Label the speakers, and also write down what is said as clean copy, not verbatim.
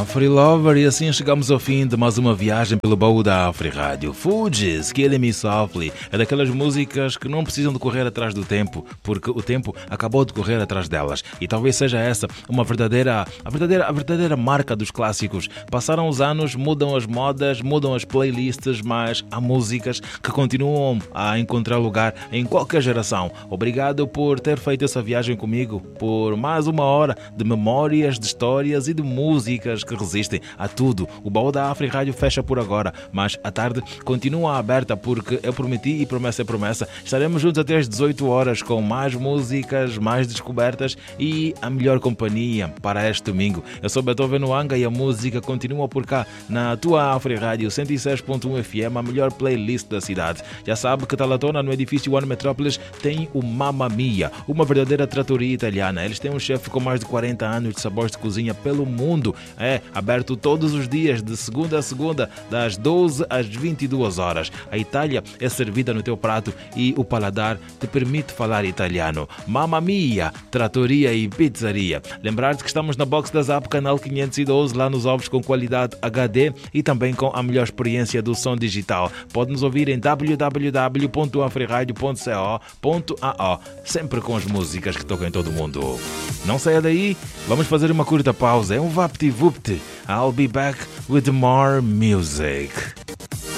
Speaker 1: Afri Lover, e assim chegamos ao fim de mais uma viagem pelo baú da Afri Rádio. Fugees, Killing Me Softly, é daquelas músicas que não precisam de correr atrás do tempo, porque o tempo acabou de correr atrás delas. E talvez seja essa uma verdadeira marca dos clássicos. Passaram os anos, mudam as modas, mudam as playlists, mas há músicas que continuam a encontrar lugar em qualquer geração. Obrigado por ter feito essa viagem comigo, por mais uma hora de memórias, de histórias e de músicas que resistem a tudo. O baú da Afri Rádio fecha por agora, mas a tarde continua aberta, porque eu prometi e promessa é promessa. Estaremos juntos até às 18 horas com mais músicas, mais descobertas e a melhor companhia para este domingo. Eu sou Beethoven Wanga e a música continua por cá na tua Afri Rádio 106.1 FM, a melhor playlist da cidade. Já sabe que Talatona, no edifício One Metrópolis, tem o Mamma Mia, uma verdadeira tratoria italiana. Eles têm um chefe com mais de 40 anos de sabores de cozinha pelo mundo. É aberto todos os dias, de segunda a segunda, das 12 às 22 horas. A Itália é servida no teu prato e o paladar te permite falar italiano. Mamma Mia, tratoria e pizzaria. Lembrar-te que estamos na box da Zap, canal 512, lá nos ovos com qualidade HD e também com a melhor experiência do som digital. Pode nos ouvir em www.afriradio.co.ao, sempre com as músicas que tocam em todo o mundo. Não saia daí, vamos fazer uma curta pausa. É um VaptVupt. I'll be back with more music.